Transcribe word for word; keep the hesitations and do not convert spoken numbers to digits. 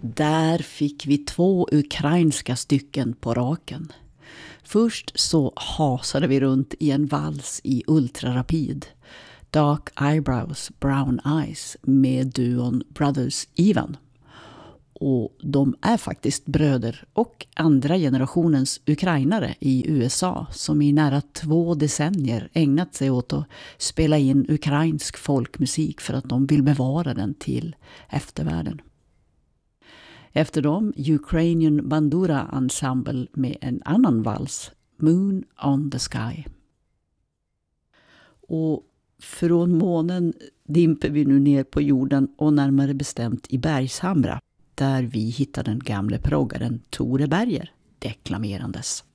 Där fick vi två ukrainska stycken på raken. Först så hasade vi runt i en vals i ultrarapid. Dark Eyebrows, Brown Eyes med duon Brothers Even. Och de är faktiskt bröder och andra generationens ukrainare i U S A som i nära två decennier ägnat sig åt att spela in ukrainsk folkmusik för att de vill bevara den till eftervärlden. Efter dem Ukrainian Bandura Ensemble med en annan vals, Moon on the Sky. Och från månen dimper vi nu ner på jorden och närmare bestämt i Bergshamra, där vi hittar den gamle proggaren Tore Berger deklamerandes.